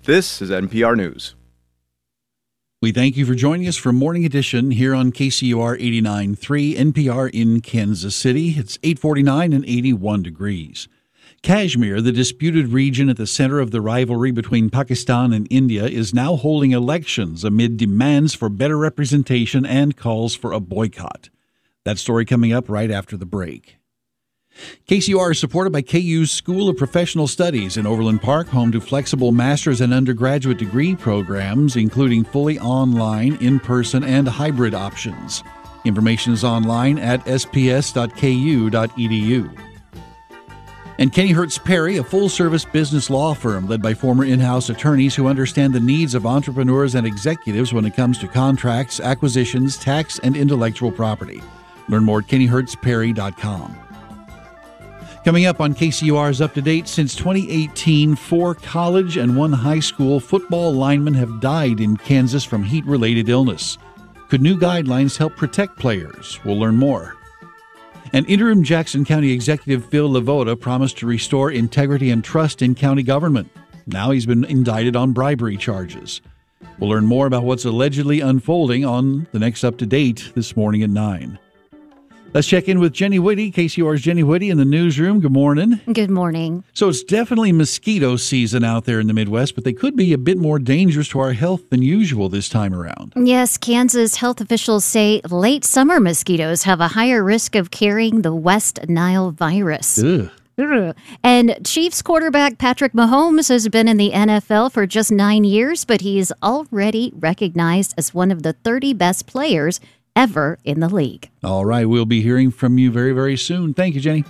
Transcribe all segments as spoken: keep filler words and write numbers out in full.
This is N P R News. We thank you for joining us for Morning Edition here on K C U R eighty-nine point three N P R in Kansas City. It's eight forty-nine and eighty-one degrees. Kashmir, the disputed region at the center of the rivalry between Pakistan and India, is now holding elections amid demands for better representation and calls for a boycott. That story coming up right after the break. K C U R is supported by K U's School of Professional Studies in Overland Park, home to flexible master's and undergraduate degree programs, including fully online, in-person, and hybrid options. Information is online at s p s dot k u dot e d u. And Kenny Hertz Perry, a full-service business law firm led by former in-house attorneys who understand the needs of entrepreneurs and executives when it comes to contracts, acquisitions, tax, and intellectual property. Learn more at kenny hertz perry dot com. Coming up on K C U R's Up to Date, since twenty eighteen, four college and one high school football linemen have died in Kansas from heat-related illness. Could new guidelines help protect players? We'll learn more. And interim Jackson County Executive Phil Lavoda promised to restore integrity and trust in county government. Now he's been indicted on bribery charges. We'll learn more about what's allegedly unfolding on the next Up to Date this morning at nine. Let's check in with Jenny Whitty, K C U R's Jenny Whitty in the newsroom. Good morning. Good morning. So it's definitely mosquito season out there in the Midwest, but they could be a bit more dangerous to our health than usual this time around. Yes, Kansas health officials say late summer mosquitoes have a higher risk of carrying the West Nile virus. Ugh. And Chiefs quarterback Patrick Mahomes has been in the N F L for just nine years, but he's already recognized as one of the thirty best players ever in the league. All right, we'll be hearing from you very, very soon. Thank you, Jenny.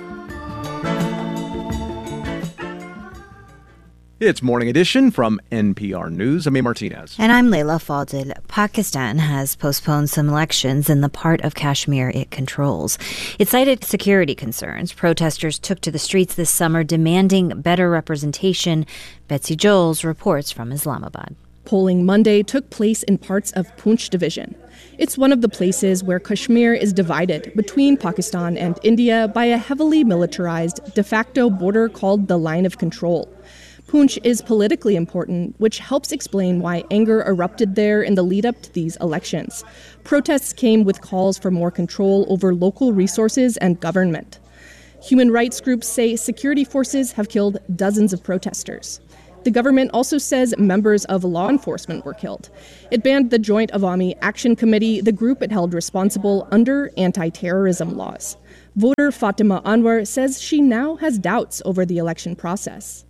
It's Morning Edition from N P R News. I'm A. Martinez. And I'm Layla Fadil. Pakistan has postponed some elections in the part of Kashmir it controls. It cited security concerns. Protesters took to the streets this summer demanding better representation. Betsy Joels reports from Islamabad. Polling Monday took place in parts of Poonch division. It's one of the places where Kashmir is divided between Pakistan and India by a heavily militarized de facto border called the Line of Control. Poonch is politically important, which helps explain why anger erupted there in the lead up to these elections. Protests came with calls for more control over local resources and government. Human rights groups say security forces have killed dozens of protesters. The government also says members of law enforcement were killed. It banned the Joint Awami Action Committee, the group it held responsible under anti-terrorism laws. Voter Fatima Anwar says she now has doubts over the election process.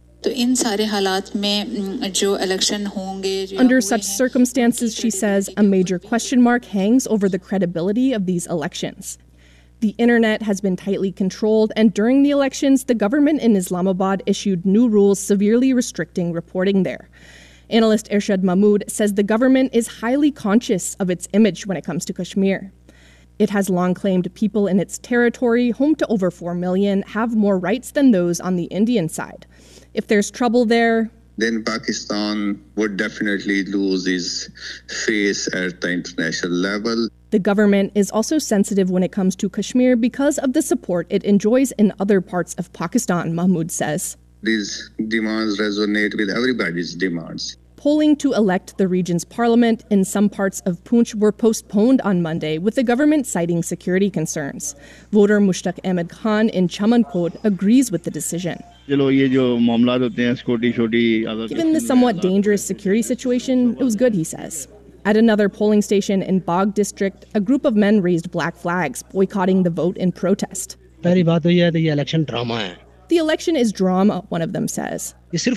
Under such circumstances, she says, a major question mark hangs over the credibility of these elections. The internet has been tightly controlled, and during the elections, the government in Islamabad issued new rules severely restricting reporting there. Analyst Irshad Mahmood says the government is highly conscious of its image when it comes to Kashmir. It has long claimed people in its territory, home to over four million, have more rights than those on the Indian side. If there's trouble there, then Pakistan would definitely lose its face at the international level. The government is also sensitive when it comes to Kashmir because of the support it enjoys in other parts of Pakistan, Mahmood says. These demands resonate with everybody's demands. Polling to elect the region's parliament in some parts of Poonch were postponed on Monday, with the government citing security concerns. Voter Mushtaq Ahmed Khan in Chamankot agrees with the decision. Given the somewhat dangerous security situation, it was good, he says. At another polling station in Bagh district, a group of men raised black flags, boycotting the vote in protest. The election is drama, one of them says.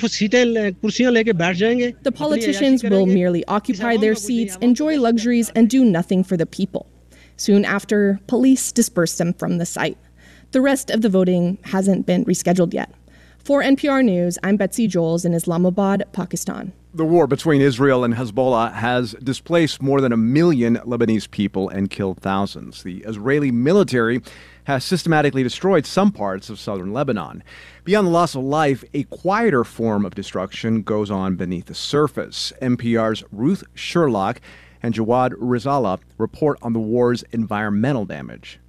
The politicians will merely occupy their seats, enjoy luxuries, and do nothing for the people. Soon after, police dispersed them from the site. The rest of the voting hasn't been rescheduled yet. For N P R News, I'm Betsy Joels in Islamabad, Pakistan. The war between Israel and Hezbollah has displaced more than a million Lebanese people and killed thousands. The Israeli military has systematically destroyed some parts of southern Lebanon. Beyond the loss of life, a quieter form of destruction goes on beneath the surface. N P R's Ruth Sherlock and Jawad Rizala report on the war's environmental damage.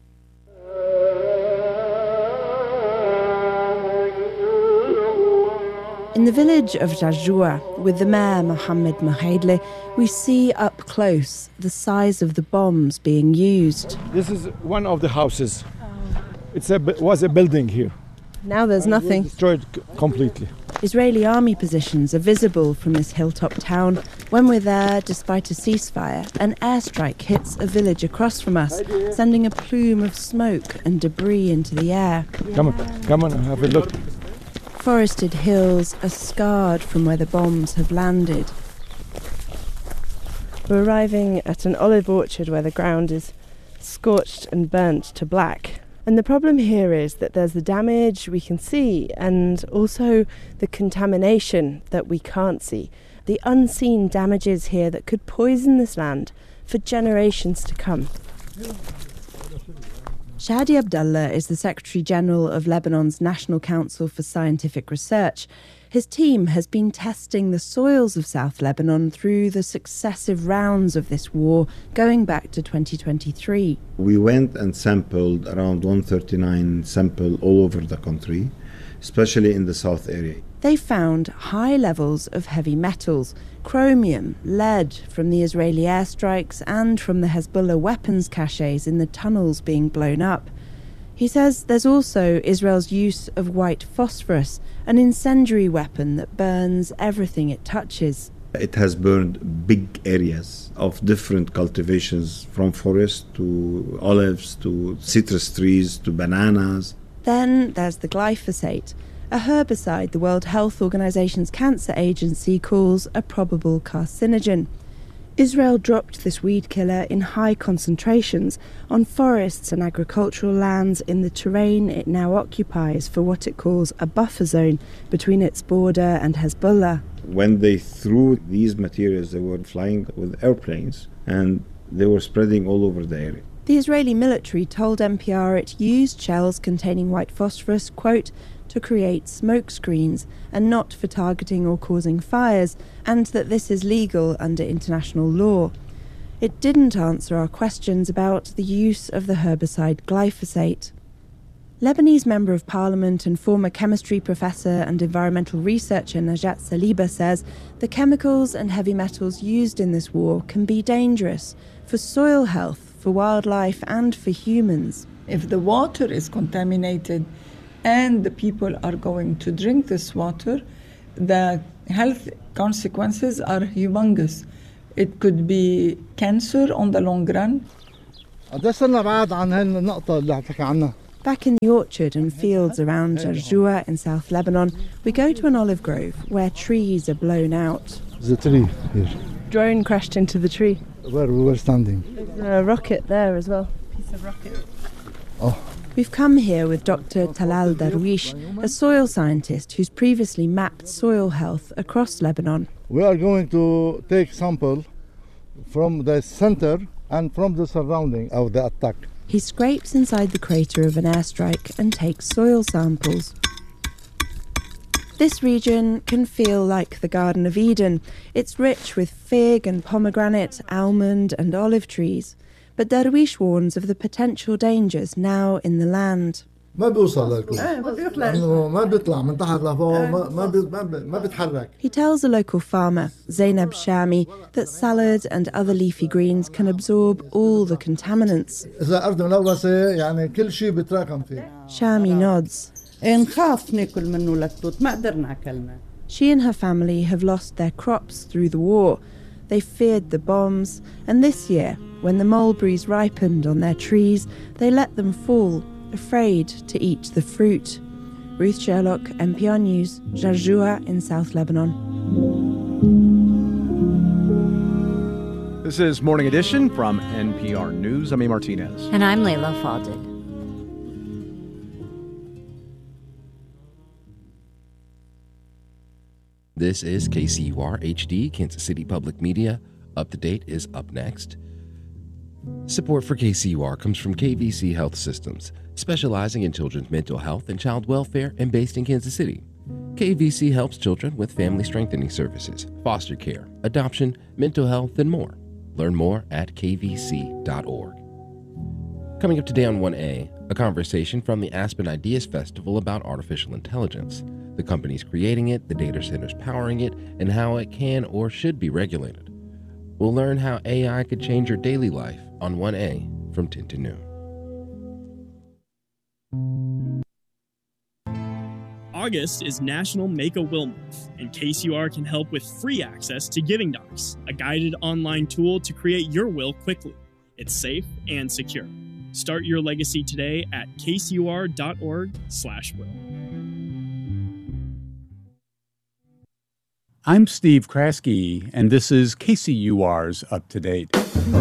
In the village of Jarjoua, with the mayor Mohammed Mohaidle, we see up close the size of the bombs being used. This is one of the houses. It was a building here. Now there's and nothing. It was destroyed c- completely. Israeli army positions are visible from this hilltop town. When we're there, despite a ceasefire, an airstrike hits a village across from us, sending a plume of smoke and debris into the air. Come on, come on, have a look. Forested hills are scarred from where the bombs have landed. We're arriving at an olive orchard where the ground is scorched and burnt to black. And the problem here is that there's the damage we can see and also the contamination that we can't see. The unseen damages here that could poison this land for generations to come. Shadi Abdullah is the Secretary General of Lebanon's National Council for Scientific Research. His team has been testing the soils of South Lebanon through the successive rounds of this war, going back to twenty twenty-three. We went and sampled around one hundred thirty-nine samples all over the country, especially in the south area. They found high levels of heavy metals, chromium, lead from the Israeli airstrikes and from the Hezbollah weapons caches in the tunnels being blown up. He says there's also Israel's use of white phosphorus, an incendiary weapon that burns everything it touches. It has burned big areas of different cultivations, from forest to olives to citrus trees to bananas. Then there's the glyphosate, a herbicide the World Health Organization's cancer agency calls a probable carcinogen. Israel dropped this weed killer in high concentrations on forests and agricultural lands in the terrain it now occupies for what it calls a buffer zone between its border and Hezbollah. When they threw these materials, they were flying with airplanes and they were spreading all over the area. The Israeli military told N P R it used shells containing white phosphorus, quote, to create smoke screens and not for targeting or causing fires, and that this is legal under international law. It didn't answer our questions about the use of the herbicide glyphosate. Lebanese Member of Parliament and former chemistry professor and environmental researcher Najat Saliba says the chemicals and heavy metals used in this war can be dangerous for soil health, for wildlife and for humans. If the water is contaminated and the people are going to drink this water, the health consequences are humongous. It could be cancer on the long run. Back in the orchard and fields around Jarjoua in South Lebanon, we go to an olive grove where trees are blown out. There's a tree here. Drone crashed into the tree. Where we were standing. There's a rocket there as well. Piece of rocket. Oh. We've come here with Doctor Talal Darwish, a soil scientist who's previously mapped soil health across Lebanon. We are going to take sample from the center and from the surrounding of the attack. He scrapes inside the crater of an airstrike and takes soil samples. This region can feel like the Garden of Eden. It's rich with fig and pomegranate, almond and olive trees. But Darwish warns of the potential dangers now in the land. He tells a local farmer, Zainab Shami, that salad and other leafy greens can absorb all the contaminants. Shami nods. She and her family have lost their crops through the war. They feared the bombs, and this year, when the mulberries ripened on their trees, they let them fall, afraid to eat the fruit. Ruth Sherlock, N P R News, Jarjoua in South Lebanon. This is Morning Edition from N P R News. I'm A. Martinez. And I'm Layla Falded. This is K C U R H D, Kansas City Public Media. Up to Date is up next. Support for K C U R comes from K V C Health Systems, specializing in children's mental health and child welfare and based in Kansas City. K V C helps children with family strengthening services, foster care, adoption, mental health, and more. Learn more at k v c dot org. Coming up today on one A, a conversation from the Aspen Ideas Festival about artificial intelligence. the companies creating it, the data centers powering it, and how it can or should be regulated. We'll learn how A I could change your daily life on one A from ten to noon. August is National Make-A-Will Month, and K C U R can help with free access to Giving Docs, a guided online tool to create your will quickly. It's safe and secure. Start your legacy today at kcur.org slash will. I'm Steve Kraske, and this is K C U R's Up to Date.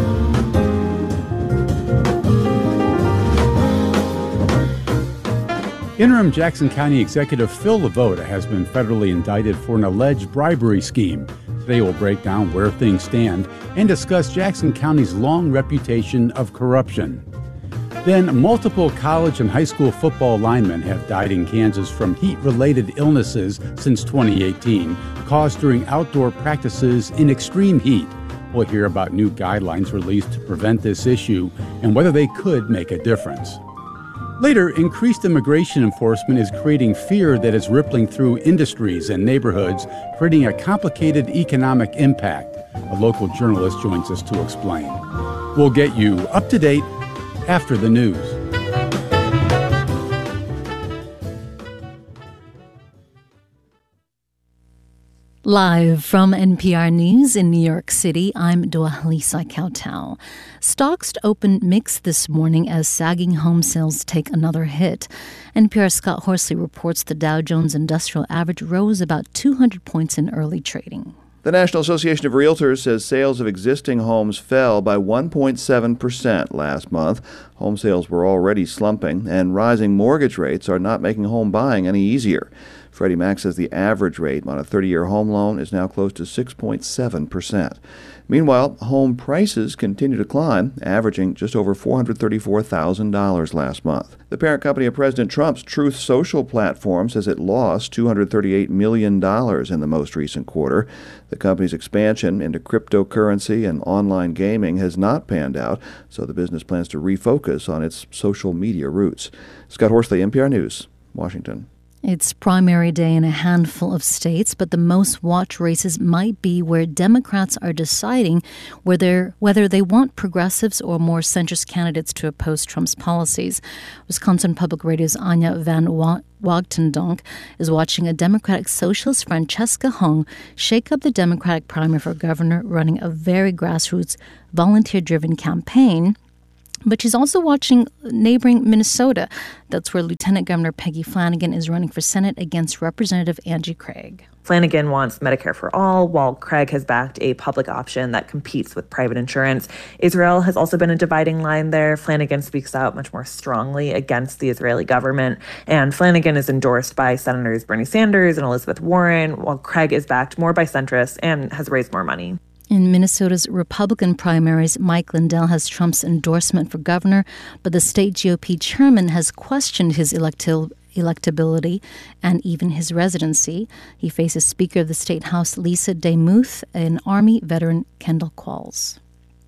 Interim Jackson County Executive Phil LaVota has been federally indicted for an alleged bribery scheme. Today we'll break down where things stand and discuss Jackson County's long reputation of corruption. Then, multiple college and high school football linemen have died in Kansas from heat-related illnesses since twenty eighteen, caused during outdoor practices in extreme heat. We'll hear about new guidelines released to prevent this issue and whether they could make a difference. Later, increased immigration enforcement is creating fear that is rippling through industries and neighborhoods, creating a complicated economic impact. A local journalist joins us to explain. We'll get you up to date after the news. Live from N P R News in New York City, I'm Dua-Lisa Kautal. Stocks opened mixed this morning as sagging home sales take another hit. N P R's Scott Horsley reports the Dow Jones Industrial Average rose about two hundred points in early trading. The National Association of Realtors says sales of existing homes fell by one point seven percent last month. Home sales were already slumping, and rising mortgage rates are not making home buying any easier. Freddie Mac says the average rate on a thirty-year home loan is now close to six point seven percent. Meanwhile, home prices continue to climb, averaging just over four hundred thirty-four thousand dollars last month. The parent company of President Trump's Truth Social platform says it lost two hundred thirty-eight million dollars in the most recent quarter. The company's expansion into cryptocurrency and online gaming has not panned out, so the business plans to refocus on its social media roots. Scott Horsley, N P R News, Washington. It's primary day in a handful of states, but the most watched races might be where Democrats are deciding whether, whether they want progressives or more centrist candidates to oppose Trump's policies. Wisconsin Public Radio's Anya Van Wagtendonk is watching a Democratic Socialist, Francesca Hong, shake up the Democratic primary for governor, running a very grassroots, volunteer-driven campaign. But she's also watching neighboring Minnesota. That's where Lieutenant Governor Peggy Flanagan is running for Senate against Representative Angie Craig. Flanagan wants Medicare for all, while Craig has backed a public option that competes with private insurance. Israel has also been a dividing line there. Flanagan speaks out much more strongly against the Israeli government. And Flanagan is endorsed by Senators Bernie Sanders and Elizabeth Warren, while Craig is backed more by centrists and has raised more money. In Minnesota's Republican primaries, Mike Lindell has Trump's endorsement for governor, but the state G O P chairman has questioned his electil- electability and even his residency. He faces Speaker of the State House Lisa DeMuth and Army veteran Kendall Qualls.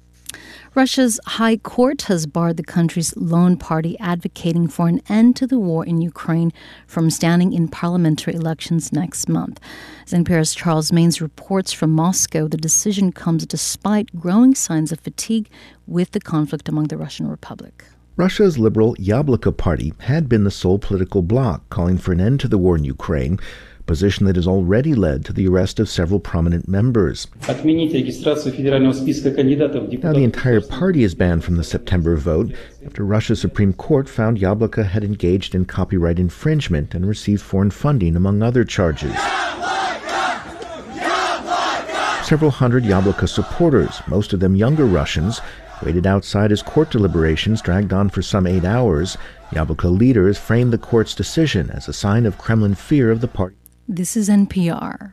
Russia's High Court has barred the country's lone party advocating for an end to the war in Ukraine from standing in parliamentary elections next month. As N P R's Charles Maines reports from Moscow, the decision comes despite growing signs of fatigue with the conflict among the Russian Republic. Russia's liberal Yabloko party had been the sole political bloc calling for an end to the war in Ukraine, a position that has already led to the arrest of several prominent members. Now the entire party is banned from the September vote after Russia's Supreme Court found Yabloko had engaged in copyright infringement and received foreign funding, among other charges. Several hundred Yabloko supporters, most of them younger Russians, waited outside as court deliberations dragged on for some eight hours. Yabloko leaders framed the court's decision as a sign of Kremlin fear of the party. This is N P R.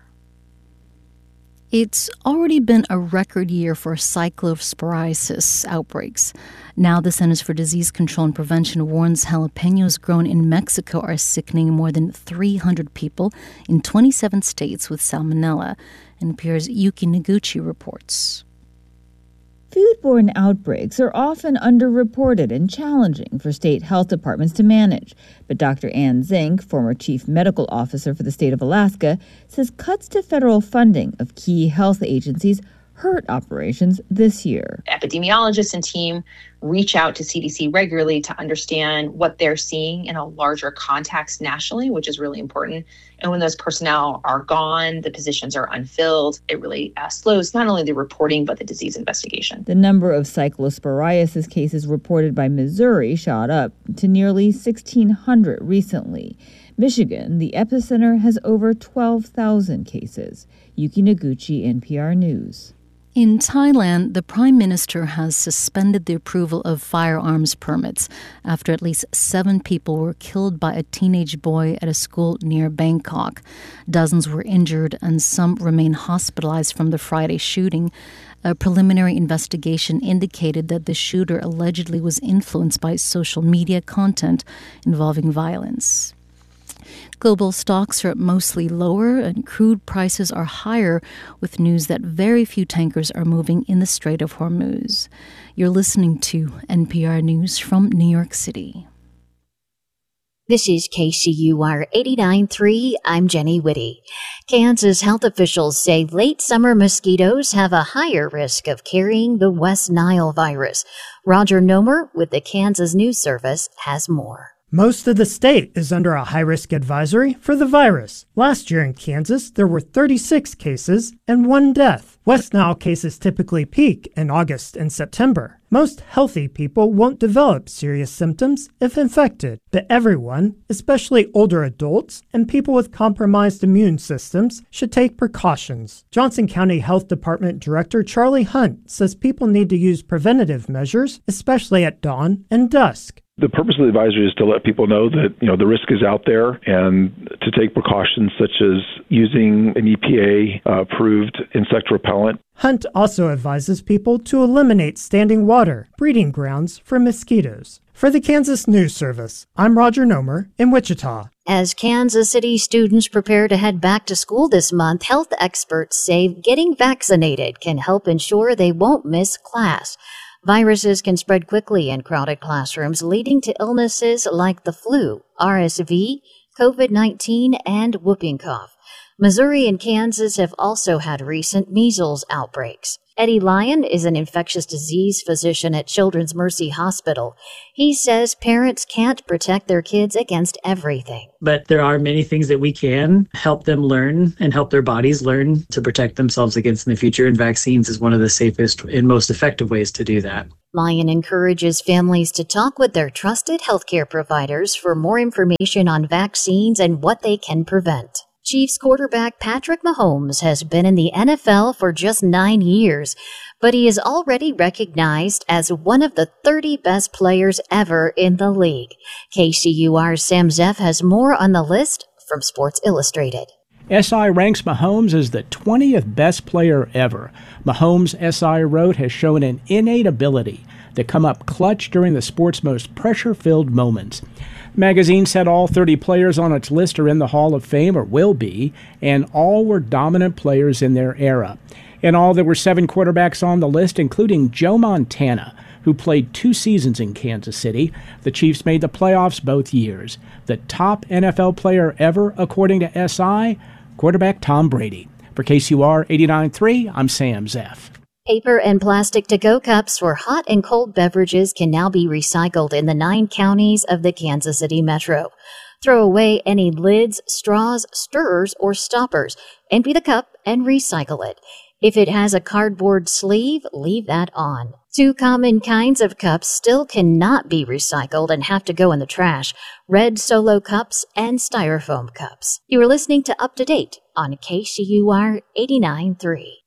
It's already been a record year for cyclosporiasis outbreaks. Now the Centers for Disease Control and Prevention warns jalapenos grown in Mexico are sickening more than three hundred people in twenty-seven states with salmonella. N P R's Yuki Noguchi reports. Foodborne outbreaks are often underreported and challenging for state health departments to manage. But Doctor Ann Zink, former chief medical officer for the state of Alaska, says cuts to federal funding of key health agencies hurt operations this year. Epidemiologists and team reach out to C D C regularly to understand what they're seeing in a larger context nationally, which is really important. And when those personnel are gone, the positions are unfilled, it really uh, slows not only the reporting, but the disease investigation. The number of cyclosporiasis cases reported by Missouri shot up to nearly sixteen hundred recently. Michigan, the epicenter, has over twelve thousand cases. Yuki Noguchi, N P R News. In Thailand, the Prime Minister has suspended the approval of firearms permits after at least seven people were killed by a teenage boy at a school near Bangkok. Dozens were injured and some remain hospitalized from the Friday shooting. A preliminary investigation indicated that the shooter allegedly was influenced by social media content involving violence. Global stocks are mostly lower and crude prices are higher, with news that very few tankers are moving in the Strait of Hormuz. You're listening to N P R News from New York City. This is K C U R eighty-nine point three. I'm Jenny Whitty. Kansas health officials say late summer mosquitoes have a higher risk of carrying the West Nile virus. Roger Nomer with the Kansas News Service has more. Most of the state is under a high-risk advisory for the virus. Last year in Kansas, there were thirty-six cases and one death. West Nile cases typically peak in August and September. Most healthy people won't develop serious symptoms if infected, but everyone, especially older adults and people with compromised immune systems, should take precautions. Johnson County Health Department Director Charlie Hunt says people need to use preventative measures, especially at dawn and dusk. The purpose of the advisory is to let people know that, you know, the risk is out there and to take precautions such as using an E P A-approved insect repellent. Hunt also advises people to eliminate standing water, breeding grounds for mosquitoes. For the Kansas News Service, I'm Roger Nomer in Wichita. As Kansas City students prepare to head back to school this month, health experts say getting vaccinated can help ensure they won't miss class. Viruses can spread quickly in crowded classrooms, leading to illnesses like the flu, R S V, COVID nineteen, and whooping cough. Missouri and Kansas have also had recent measles outbreaks. Eddie Lyon is an infectious disease physician at Children's Mercy Hospital. He says parents can't protect their kids against everything. But there are many things that we can help them learn and help their bodies learn to protect themselves against in the future, and vaccines is one of the safest and most effective ways to do that. Lyon encourages families to talk with their trusted healthcare providers for more information on vaccines and what they can prevent. Chiefs quarterback Patrick Mahomes has been in the N F L for just nine years, but he is already recognized as one of the thirty best players ever in the league. K C U R's Sam Zeff has more on the list from Sports Illustrated. S I ranks Mahomes as the twentieth best player ever. Mahomes, S I wrote, has shown an innate ability to come up clutch during the sport's most pressure-filled moments. Magazine said all thirty players on its list are in the Hall of Fame or will be, and all were dominant players in their era. In all, there were seven quarterbacks on the list, including Joe Montana, who played two seasons in Kansas City. The Chiefs made the playoffs both years. The top N F L player ever, according to S I, quarterback Tom Brady. For K C U R eighty-nine point three, I'm Sam Zeff. Paper and plastic to-go cups for hot and cold beverages can now be recycled in the nine counties of the Kansas City Metro. Throw away any lids, straws, stirrers, or stoppers. Empty the cup and recycle it. If it has a cardboard sleeve, leave that on. Two common kinds of cups still cannot be recycled and have to go in the trash: red Solo cups and styrofoam cups. You are listening to Up to Date on K C U R eighty-nine point three.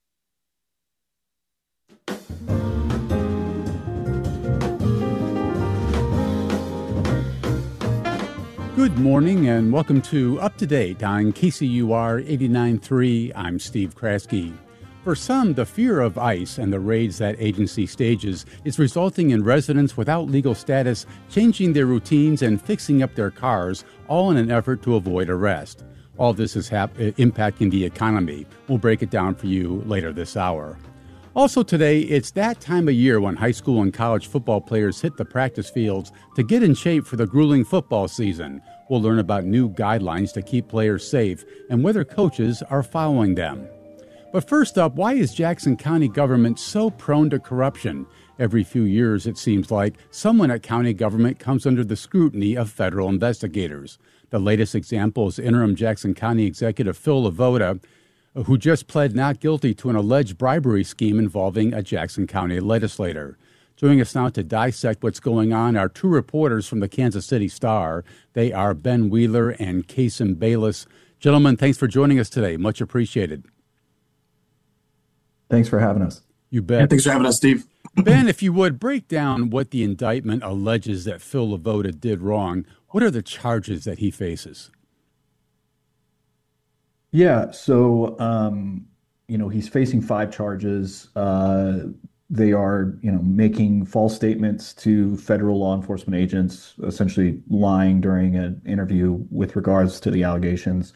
Good morning and welcome to Up to Date on K C U R eighty-nine point three. I'm Steve Kraske. For some, the fear of ICE and the raids that agency stages is resulting in residents without legal status changing their routines and fixing up their cars, all in an effort to avoid arrest. All this is hap- impacting the economy. We'll break it down for you later this hour. Also today, it's that time of year when high school and college football players hit the practice fields to get in shape for the grueling football season. We'll learn about new guidelines to keep players safe and whether coaches are following them. But first up, why is Jackson County government so prone to corruption? Every few years, it seems like, someone at county government comes under the scrutiny of federal investigators. The latest example is interim Jackson County Executive Phil LaVota, who just pled not guilty to an alleged bribery scheme involving a Jackson County legislator. Joining us now to dissect what's going on are two reporters from the Kansas City Star. They are Ben Wheeler and Kason Bayless. Gentlemen, thanks for joining us today. Much appreciated. Thanks for having us. You bet. Yeah, thanks for having us, Steve. Ben, if you would, break down what the indictment alleges that Phil LaVota did wrong. What are the charges that he faces? Yeah, so, um, you know, he's facing five charges. Uh, they are, you know, making false statements to federal law enforcement agents, essentially lying during an interview with regards to the allegations.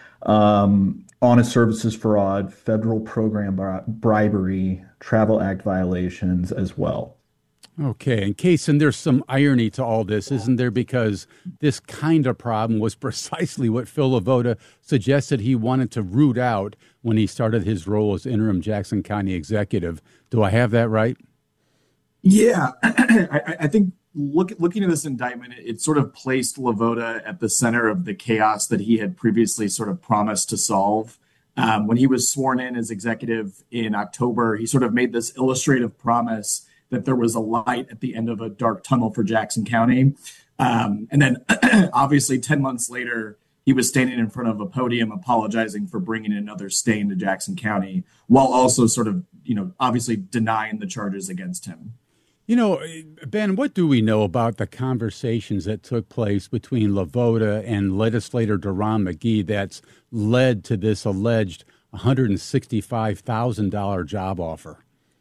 Um, honest services fraud, federal program bri- bribery, Travel Act violations as well. Okay, and Kason, there's some irony to all this, isn't there? Because this kind of problem was precisely what Phil LaVota suggested he wanted to root out when he started his role as interim Jackson County executive. Do I have that right? Yeah, I, I think look, looking at this indictment, it, it sort of placed LaVota at the center of the chaos that he had previously sort of promised to solve. Um, when he was sworn in as executive in October, he sort of made this illustrative promise that there was a light at the end of a dark tunnel for Jackson County. Um, and then obviously ten months later, he was standing in front of a podium apologizing for bringing another stain to Jackson County, while also sort of, you know, obviously denying the charges against him. You know, Ben, what do we know about the conversations that took place between LaVota and legislator Deron McGee that's led to this alleged one hundred sixty-five thousand dollars job offer?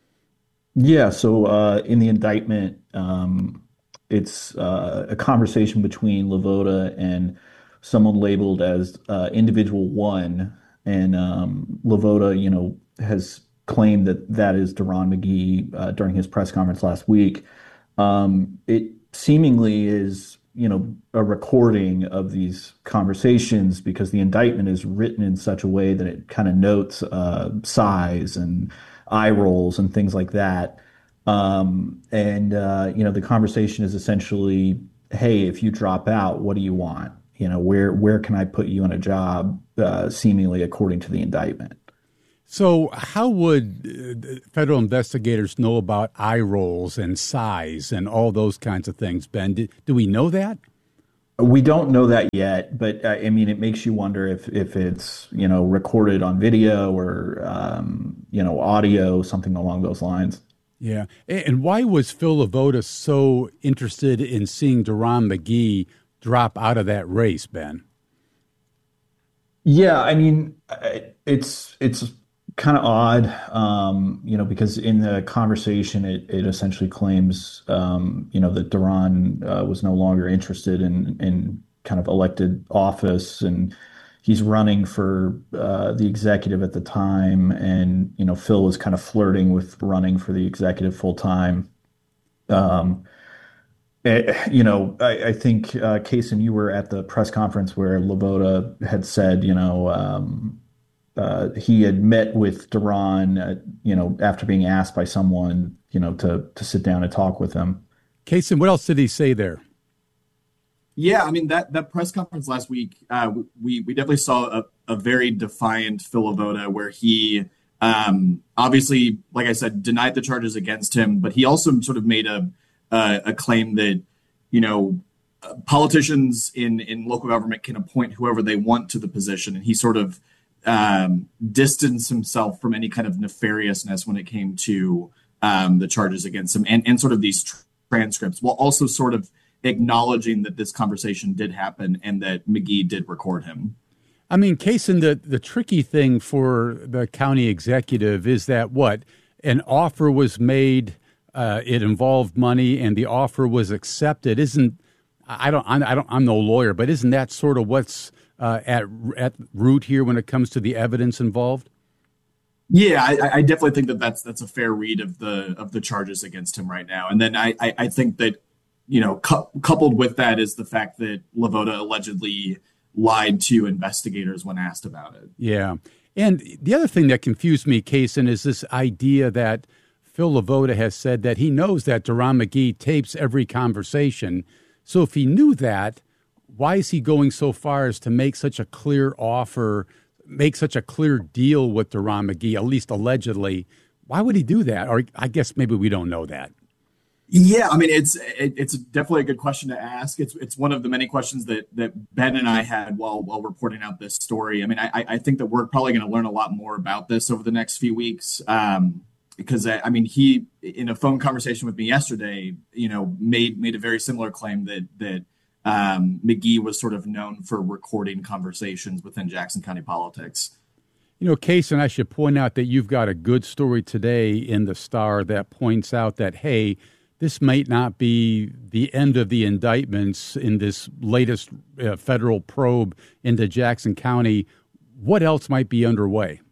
Yeah, so uh, in the indictment, um, it's uh, a conversation between LaVota and someone labeled as uh, Individual One, and um, LaVota, you know, has claimed that that is Deron McGee uh, during his press conference last week. Um, it seemingly is, you know, a recording of these conversations because the indictment is written in such a way that it kind of notes uh, size and eye rolls and things like that. Um, and, uh, you know, the conversation is essentially, hey, if you drop out, what do you want? You know, where where can I put you in a job, uh, seemingly according to the indictment? So how would uh, federal investigators know about eye rolls and size and all those kinds of things, Ben? Do, do we know that? We don't know that yet, but uh, I mean, it makes you wonder if if it's, you know, recorded on video or, um, you know, audio, something along those lines. Yeah. And why was Phil LaVota so interested in seeing Deron McGee drop out of that race, Ben? Yeah, I mean, it's it's kind of odd, um, you know, because in the conversation, it, it essentially claims, um, you know, that Deron uh, was no longer interested in, in kind of elected office, and he's running for uh, the executive at the time. And, you know, Phil was kind of flirting with running for the executive full time. Um, it, you know, I, I think, uh, Kason, you were at the press conference where LaVota had said, you know, um, Uh, he had met with Deron, uh, you know, after being asked by someone, you know, to to sit down and talk with him. Kason, what else did he say there? Yeah, I mean, that that press conference last week, uh, we we definitely saw a, a very defiant Phil LaVota, where he um, obviously, like I said, denied the charges against him, but he also sort of made a a, a claim that, you know, politicians in in local government can appoint whoever they want to the position, and he sort of um, distanced himself from any kind of nefariousness when it came to um, the charges against him and, and sort of these tr- transcripts, while also sort of acknowledging that this conversation did happen and that McGee did record him. I mean, Kason, the, the tricky thing for the county executive is that what? An offer was made, uh, it involved money, and the offer was accepted. Isn't, I don't, I don't, I'm no lawyer, but isn't that sort of what's Uh, at at root here when it comes to the evidence involved? Yeah, I, I definitely think that that's that's a fair read of the of the charges against him right now. And then I I, I think that, you know, cu- coupled with that is the fact that Lavoda allegedly lied to investigators when asked about it. Yeah. And the other thing that confused me, Kaysen, is this idea that Phil Lavoda has said that he knows that Deron McGee tapes every conversation. So if he knew that, why is he going so far as to make such a clear offer, make such a clear deal with Deron McGee, at least allegedly? Why would he do that? Or I guess maybe we don't know that. Yeah, I mean, it's it, it's definitely a good question to ask. It's it's one of the many questions that that Ben and I had while while reporting out this story. I mean, I I think that we're probably going to learn a lot more about this over the next few weeks. Um, because I, I mean, he in a phone conversation with me yesterday, you know, made made a very similar claim that that um, McGee was sort of known for recording conversations within Jackson County politics. You know, Kaysen, I should point out that you've got a good story today in the Star that points out that, hey, this might not be the end of the indictments in this latest uh, federal probe into Jackson County. What else might be underway?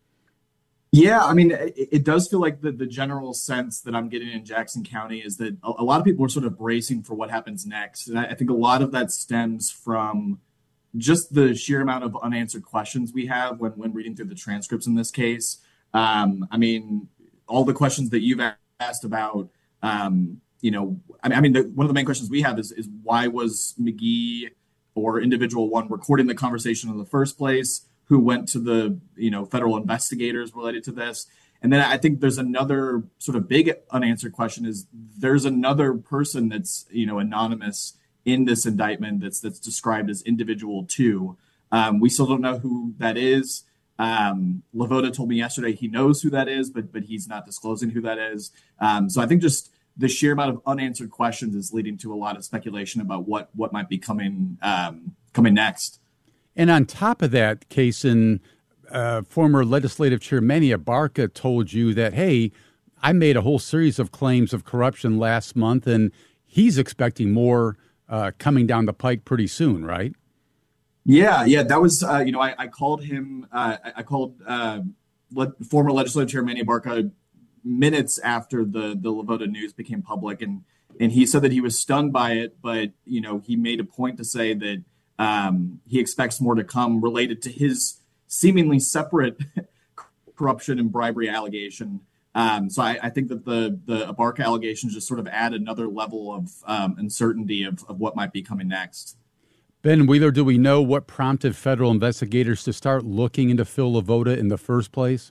Yeah, I mean, it, it does feel like the, the general sense that I'm getting in Jackson County is that a, a lot of people are sort of bracing for what happens next. And I, I think a lot of that stems from just the sheer amount of unanswered questions we have when, when reading through the transcripts in this case. Um, I mean, all the questions that you've asked about, Um, you know, I mean, I mean the, one of the main questions we have is, is why was McGee or individual one recording the conversation in the first place? Who went to the, you know, federal investigators related to this? And then I think there's another sort of big unanswered question is there's another person that's, you know, anonymous in this indictment that's that's described as individual two. Um, we still don't know who that is. Um, Lavoda told me yesterday he knows who that is, but but he's not disclosing who that is. Um, so I think just the sheer amount of unanswered questions is leading to a lot of speculation about what what might be coming um, coming next. And on top of that, Kaysen, uh, former legislative chair Manny Abarca told you that, hey, I made a whole series of claims of corruption last month, and he's expecting more uh, coming down the pike pretty soon, right? Yeah, yeah, that was, uh, you know, I, I called him, uh, I, I called uh, le- former legislative chair Manny Abarca minutes after the, the Lavoda news became public. And, and he said that he was stunned by it, but, you know, he made a point to say that um, he expects more to come related to his seemingly separate corruption and bribery allegation. Um, so I, I think that the, the Abarca allegations just sort of add another level of um, uncertainty of, of what might be coming next. Ben Wheeler, do we know what prompted federal investigators to start looking into Phil Lavoda in the first place?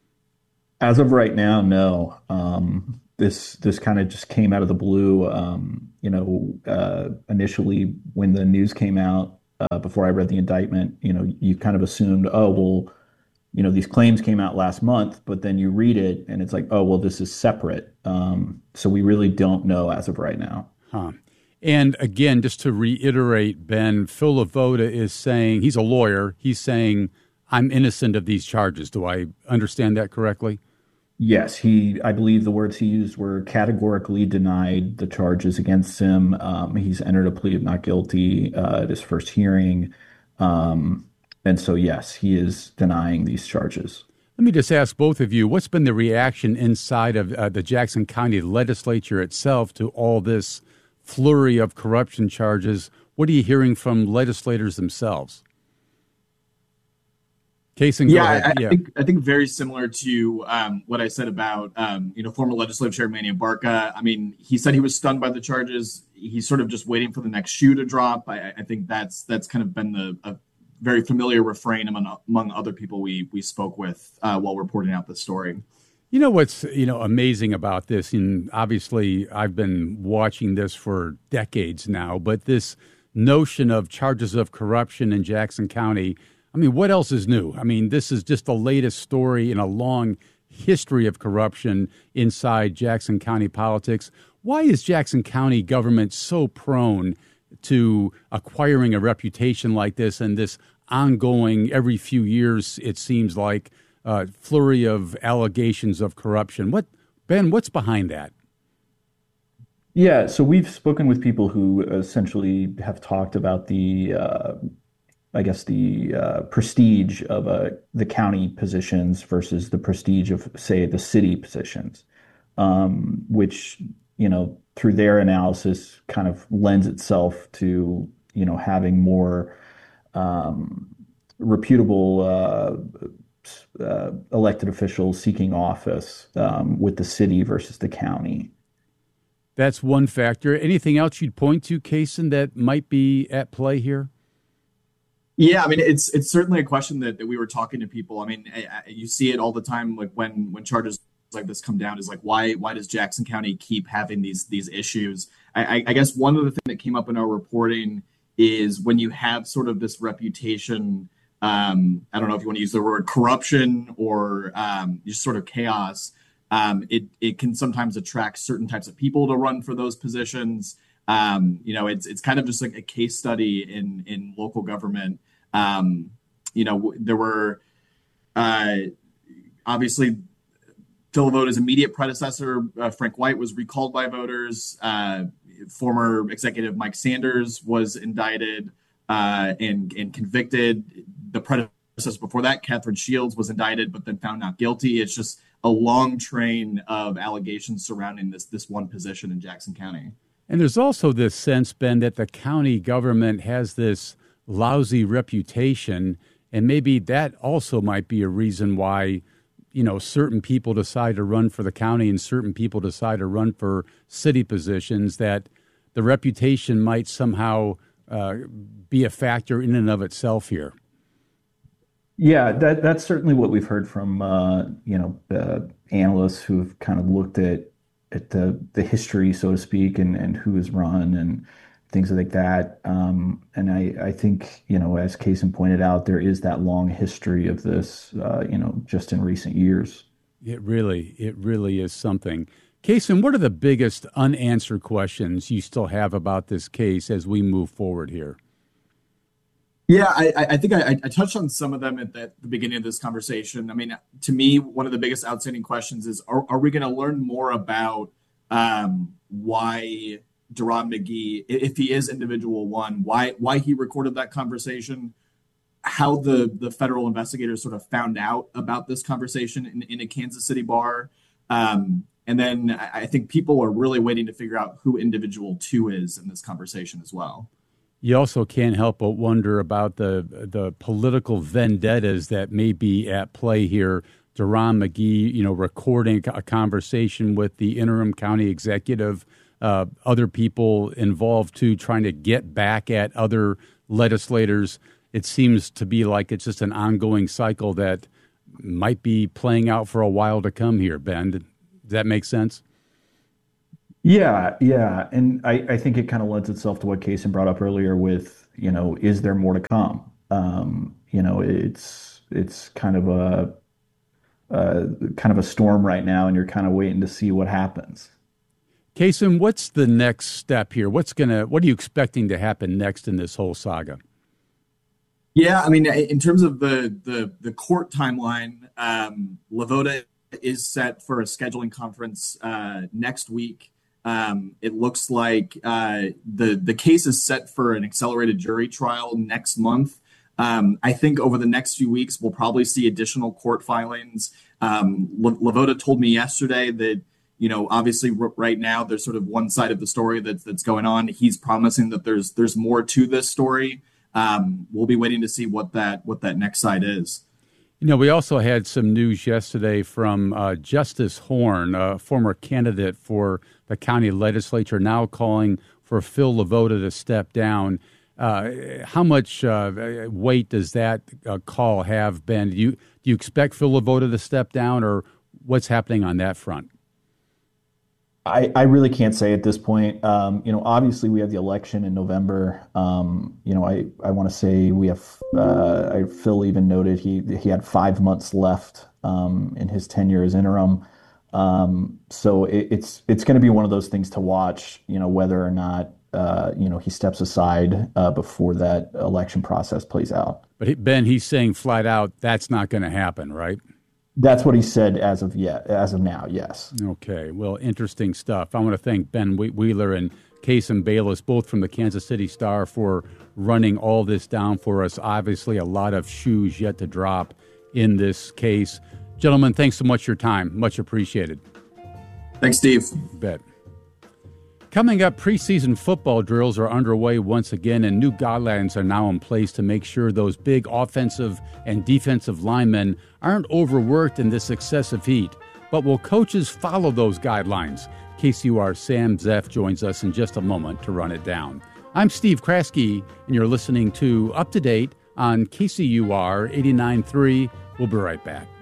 As of right now, no. Um, this this kind of just came out of the blue. Um, you know, uh, initially when the news came out, uh, before I read the indictment, you know, you kind of assumed, oh, well, you know, these claims came out last month, but then you read it and it's like, oh, well, this is separate. Um, so we really don't know as of right now. Huh. And again, just to reiterate, Ben, Phil Lavoda is saying, he's a lawyer, he's saying, I'm innocent of these charges. Do I understand that correctly? Yes, he. I believe the words he used were categorically denied the charges against him. Um, he's entered a plea of not guilty uh, at his first hearing. Um, and so, yes, he is denying these charges. Let me just ask both of you, what's been the reaction inside of uh, the Jackson County legislature itself to all this flurry of corruption charges? What are you hearing from legislators themselves? Kaysen, yeah, go ahead. I, yeah, I think I think very similar to um, what I said about um, you know former legislative chair Manny Abarca. I mean, he said he was stunned by the charges. He's sort of just waiting for the next shoe to drop. I, I think that's that's kind of been the a very familiar refrain among among other people we we spoke with uh, while reporting out this story. You know what's you know amazing about this, and obviously I've been watching this for decades now, but this notion of charges of corruption in Jackson County, I mean, what else is new? I mean, this is just the latest story in a long history of corruption inside Jackson County politics. Why is Jackson County government so prone to acquiring a reputation like this and this ongoing, every few years, it seems like, uh, flurry of allegations of corruption? What, Ben, what's behind that? Yeah, so we've spoken with people who essentially have talked about the uh, I guess, the uh, prestige of uh, the county positions versus the prestige of, say, the city positions, um, which, you know, through their analysis kind of lends itself to, you know, having more um, reputable uh, uh, elected officials seeking office um, with the city versus the county. That's one factor. Anything else you'd point to, Kaysen, that might be at play here? Yeah, I mean, it's it's certainly a question that, that we were talking to people. I mean, I, I, you see it all the time, like when when charges like this come down, is like, why why does Jackson County keep having these these issues? I, I guess one of the things that came up in our reporting is when you have sort of this reputation, um, I don't know if you want to use the word corruption or um, just sort of chaos, um, it, it can sometimes attract certain types of people to run for those positions. Um, you know, it's it's kind of just like a case study in, in local government. Um, you know, there were uh, obviously Phil Livota's immediate predecessor, uh, Frank White, was recalled by voters. Uh, former executive Mike Sanders was indicted uh, and, and convicted. The predecessor before that, Catherine Shields, was indicted but then found not guilty. It's just a long train of allegations surrounding this this one position in Jackson County. And there's also this sense, Ben, that the county government has this lousy reputation, and maybe that also might be a reason why, you know, certain people decide to run for the county and certain people decide to run for city positions, that the reputation might somehow uh, be a factor in and of itself here. Yeah, that that's certainly what we've heard from, uh, you know, uh, analysts who've kind of looked at at the, the history, so to speak, and, and who has run and things like that. Um, and I, I think, you know, as Kaysen pointed out, there is that long history of this, uh, you know, just in recent years. It really, it really is something. Kaysen, what are the biggest unanswered questions you still have about this case as we move forward here? Yeah, I, I think I, I touched on some of them at the, the beginning of this conversation. I mean, to me, one of the biggest outstanding questions is, are, are we going to learn more about um, why Deron McGee, if he is individual one, why why he recorded that conversation, how the, the federal investigators sort of found out about this conversation in, in a Kansas City bar. Um, and then I think people are really waiting to figure out who individual two is in this conversation as well. You also can't help but wonder about the the political vendettas that may be at play here. Deron McGee, you know, recording a conversation with the interim county executive, uh, other people involved too, trying to get back at other legislators. It seems to be like it's just an ongoing cycle that might be playing out for a while to come here, Ben. Does that make sense? Yeah, yeah. And I, I think it kind of lends itself to what Kaysen brought up earlier with, you know, is there more to come? Um, you know, it's it's kind of a, a kind of a storm right now, and you're kind of waiting to see what happens. Kaysen, what's the next step here? What's gonna what are you expecting to happen next in this whole saga? Yeah, I mean, in terms of the the, the court timeline, um, Livota is set for a scheduling conference uh, next week. Um, it looks like uh, the the case is set for an accelerated jury trial next month. Um, I think over the next few weeks, we'll probably see additional court filings. Um, Livota told me yesterday that, you know, obviously r- right now there's sort of one side of the story that's that's going on. He's promising that there's there's more to this story. Um, we'll be waiting to see what that what that next side is. You know, we also had some news yesterday from uh, Justice Horn, a former candidate for the county legislature, now calling for Phil Livota to step down. Uh, how much uh, weight does that uh, call have, Ben? Do you, do you expect Phil Livota to step down, or what's happening on that front? I, I really can't say at this point. Um, you know, obviously we have the election in November. Um, you know, I, I want to say we have, uh, I, Phil even noted he he had five months left um, in his tenure as interim. Um, so it, it's it's going to be one of those things to watch, you know, whether or not, uh, you know, he steps aside uh, before that election process plays out. But he, Ben, he's saying flat out that's not going to happen, right? That's what he said as of yet, as of now, yes. Okay, well, interesting stuff. I want to thank Ben Wheeler and Case and Bayless, both from the Kansas City Star, for running all this down for us. Obviously, a lot of shoes yet to drop in this case. Gentlemen, thanks so much for your time. Much appreciated. Thanks, Steve. Bet. Coming up, preseason football drills are underway once again, and new guidelines are now in place to make sure those big offensive and defensive linemen aren't overworked in this excessive heat. But will coaches follow those guidelines? K C U R's Sam Zeff joins us in just a moment to run it down. I'm Steve Kraske, and you're listening to Up to Date on K C U R eighty-nine point three. We'll be right back.